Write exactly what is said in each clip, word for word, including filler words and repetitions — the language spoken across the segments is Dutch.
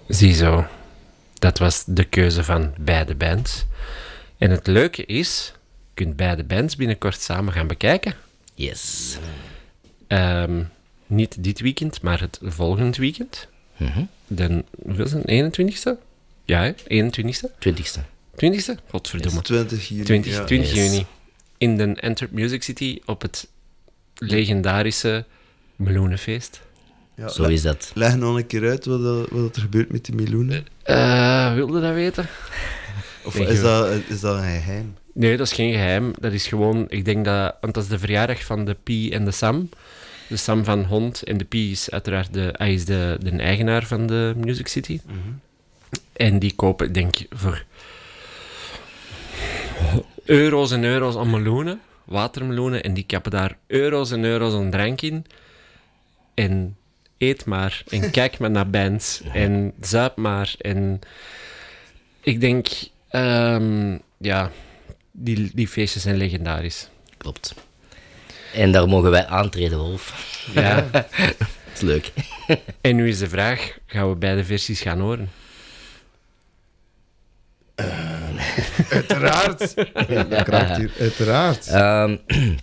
Ziezo. Dat was de keuze van beide bands. En het leuke is, je kunt beide bands binnenkort samen gaan bekijken. Yes. Um, niet dit weekend, maar het volgend weekend. Mm-hmm. De, hoeveel is het? eenentwintigste? Ja, hè? eenentwintigste? twintigste. twintigste? Godverdomme. twintig juni. twintig, ja. twintig Yes. juni. In de Antwerp Music City op het legendarische Meloenenfeest. Ja, Zo le- is dat. Leg nog een keer uit wat, dat- wat er gebeurt met die meloenen. Uh, wilde dat weten? Of Denk is je- dat, is dat een geheim? Nee, dat is geen geheim. Dat is gewoon, ik denk dat, want dat is de verjaardag van de P en de Sam. De Sam van Hond en de P is uiteraard de, hij is de, de eigenaar van de Music City. Mm-hmm. En die kopen, denk ik, voor euro's en euro's aan meloenen, watermeloenen, en die kappen daar euro's en euro's aan drank in. En eet maar, en kijk maar naar bands, en zuip maar. En ik denk, um, ja, die, die feestjes zijn legendarisch. Klopt. En daar mogen wij aantreden, Wolf. Ja. Dat is leuk. En nu is de vraag, gaan we beide versies gaan horen? Uiteraard. Dat kraakt hier. Uiteraard. Um,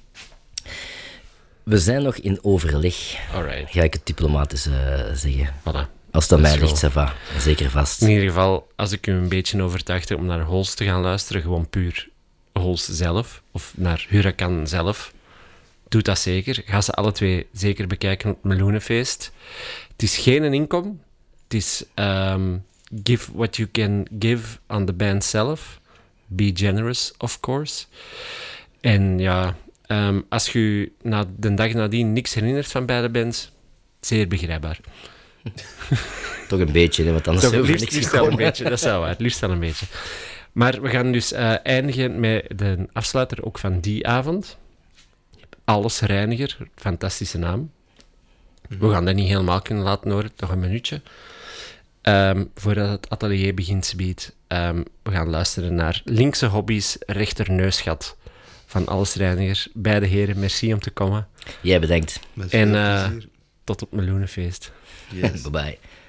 we zijn nog in overleg, Alright, ga ik het diplomatisch uh, zeggen. voilà. Als het aan mij Dat is ligt, ça va. Zeker vast. In ieder geval, als ik u een beetje overtuigd heb om naar Hols te gaan luisteren, gewoon puur Hols zelf, of naar Huracan zelf, doe dat zeker. Ga ze alle twee zeker bekijken op het Meloenenfeest. Het is geen een inkom. Het is um, give what you can give aan de band zelf. Be generous, of course. En ja, um, als je u na de dag nadien niks herinnert van beide bands, zeer begrijpbaar. Toch een beetje, hè, want anders Toch, zou er liefst, niks liefst wel een gekomen. beetje, dat is wel waar. Het liefst wel een beetje. Maar we gaan dus uh, eindigen met de afsluiter ook van die avond. Alles Reiniger, fantastische naam. We gaan dat niet helemaal kunnen laten horen, nog een minuutje. Um, voordat het atelier begint, biedt. Um, we gaan luisteren naar Linkse Hobby's, Rechterneusgat van Alles Reiniger. Beide heren, merci om te komen. Jij bedankt. Met En veel uh, plezier. tot op Meloenenfeest. Yes. Bye bye.